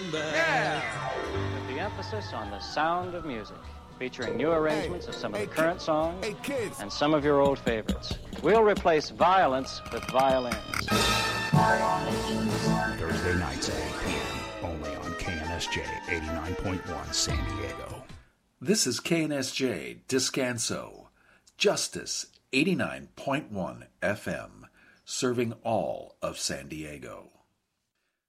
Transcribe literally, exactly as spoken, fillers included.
back. Yeah! With the emphasis on the sound of music, featuring new arrangements hey, of some of hey, the current songs hey, kids. and some of your old favorites. We'll replace violence with violins. Thursday nights at eight p.m. only on K N S J eighty-nine point one San Diego. This is K N S J Descanso, Justice eighty-nine point one F M, serving all of San Diego.